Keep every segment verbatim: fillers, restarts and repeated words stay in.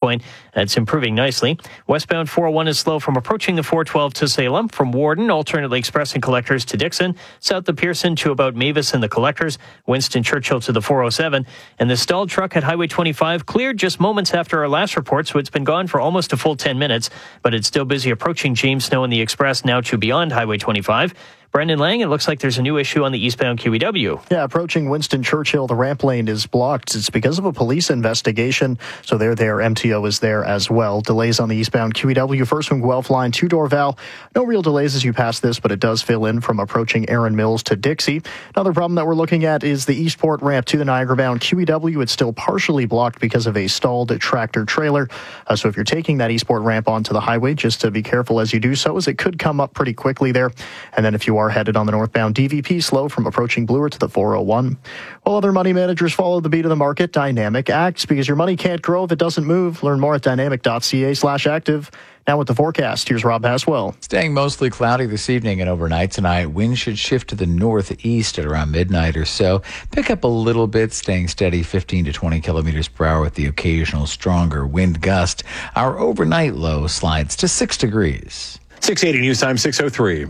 Point. That's improving nicely. Westbound four oh one is slow from approaching the four twelve to Salem, from Warden, alternately Express and Collectors to Dixon, south of Pearson to about Mavis and the Collectors, Winston Churchill to the four oh seven, and the stalled truck at Highway twenty-five cleared just moments after our last report, so it's been gone for almost a full ten minutes, but it's still busy approaching James Snow and the Express now to beyond Highway twenty-five. Brendan Lang, it looks like there's a new issue on the eastbound Q E W. Yeah, approaching Winston Churchill, the ramp lane is blocked. It's because of a police investigation, so they're there. M T O is there as well. Delays on the eastbound Q E W, first from Guelph line to Dorval. No real delays as you pass this, but it does fill in from approaching Erin Mills to Dixie. Another problem that we're looking at is the Eastport ramp to the Niagara-bound Q E W. It's still partially blocked because of a stalled tractor trailer. Uh, so if you're taking that Eastport ramp onto the highway, just to be careful as you do so, as it could come up pretty quickly there. And then if you are headed on the northbound D V P, slow from approaching Bloor to the four oh one. While other money managers follow the beat of the market, Dynamic acts because your money can't grow if it doesn't move. Learn more at dynamic.ca slash active. Now with the forecast, here's Rob Haswell. Staying mostly cloudy this evening and overnight tonight. Winds should shift to the northeast at around midnight or so. Pick up a little bit, staying steady fifteen to twenty kilometers per hour with the occasional stronger wind gust. Our overnight low slides to six degrees. six eighty News Time, six oh three.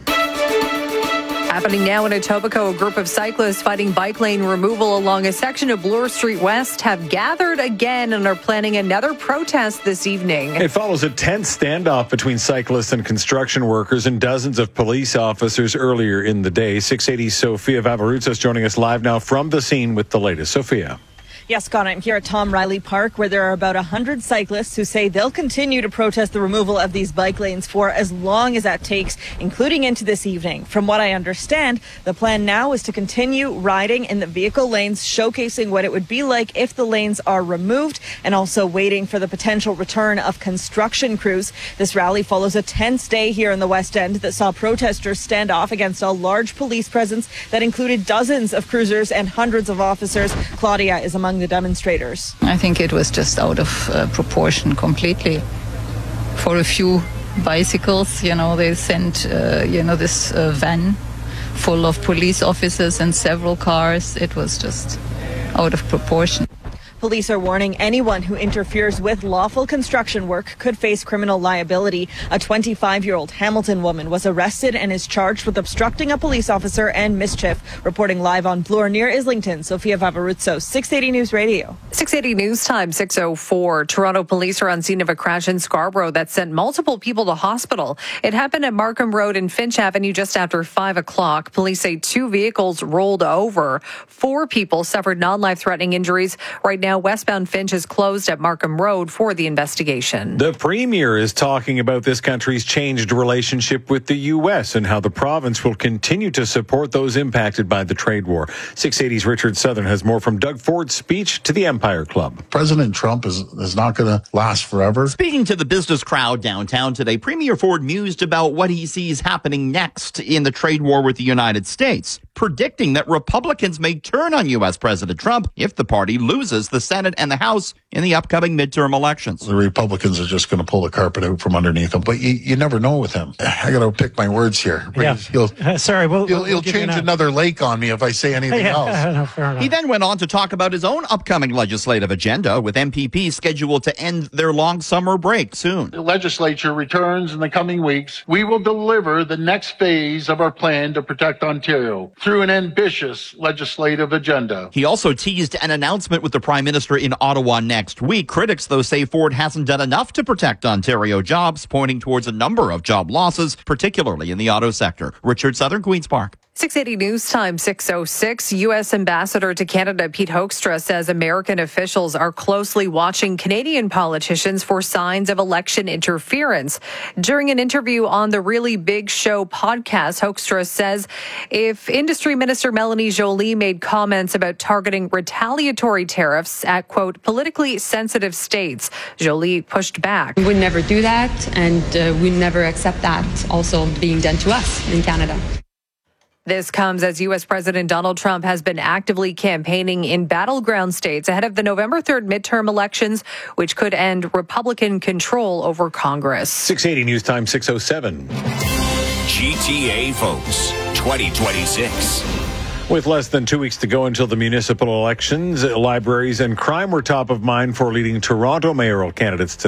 Happening now in Etobicoke, a group of cyclists fighting bike lane removal along a section of Bloor Street West have gathered again and are planning another protest this evening. It follows a tense standoff between cyclists and construction workers and dozens of police officers earlier in the day. six eighty Sophia Vavarutsos joining us live now from the scene with the latest. Sophia. Yes, Scott, I'm here at Tom Riley Park, where there are about one hundred cyclists who say they'll continue to protest the removal of these bike lanes for as long as that takes, including into this evening. From what I understand, the plan now is to continue riding in the vehicle lanes, showcasing what it would be like if the lanes are removed, and also waiting for the potential return of construction crews. This rally follows a tense day here in the West End that saw protesters stand off against a large police presence that included dozens of cruisers and hundreds of officers. Claudia is among the demonstrators. I think it was just out of uh, proportion completely. For a few bicycles, you know, they sent, uh, you know, this uh, van full of police officers and several cars. It was just out of proportion. Police are warning anyone who interferes with lawful construction work could face criminal liability. A twenty-five-year-old Hamilton woman was arrested and is charged with obstructing a police officer and mischief. Reporting live on Bloor near Islington, Sophia Vavarutsos, six eighty News Radio. six eighty News Time, six oh four. Toronto police are on scene of a crash in Scarborough that sent multiple people to hospital. It happened at Markham Road and Finch Avenue just after five o'clock. Police say two vehicles rolled over. Four people suffered non-life-threatening injuries. Right now, westbound Finch is closed at Markham Road for the investigation. The Premier is talking about this country's changed relationship with the U S and how the province will continue to support those impacted by the trade war. six eighty's Richard Southern has more from Doug Ford's speech to the Empire Club. President Trump is, is not going to last forever. Speaking to the business crowd downtown today, Premier Ford mused about what he sees happening next in the trade war with the United States, predicting that Republicans may turn on U S President Trump if the party loses the Senate and the House in the upcoming midterm elections. The Republicans are just going to pull the carpet out from underneath them, but you, you never know with him. I got to pick my words here. Yeah. He'll, uh, sorry, we'll, he'll, we'll he'll change another lake on me if I say anything yeah, else. No, fair enough. He then went on to talk about his own upcoming legislative agenda, with M P Ps scheduled to end their long summer break soon. The legislature returns in the coming weeks. We will deliver the next phase of our plan to protect Ontario through an ambitious legislative agenda. He also teased an announcement with the Prime Minister in Ottawa next week. Critics, though, say Ford hasn't done enough to protect Ontario jobs, pointing towards a number of job losses, particularly in the auto sector. Richard Southern, Queen's Park. six eighty News Time, six oh six. U S Ambassador to Canada Pete Hoekstra says American officials are closely watching Canadian politicians for signs of election interference. During an interview on the Really Big Show podcast, Hoekstra says if Industry Minister Melanie Joly made comments about targeting retaliatory tariffs at, quote, politically sensitive states, Joly pushed back. We would never do that, and uh, we never accept that also being done to us in Canada. This comes as U S President Donald Trump has been actively campaigning in battleground states ahead of the November third midterm elections, which could end Republican control over Congress. six eighty News Time, six oh seven. G T A votes twenty twenty-six. With less than two weeks to go until the municipal elections, libraries and crime were top of mind for leading Toronto mayoral candidates today.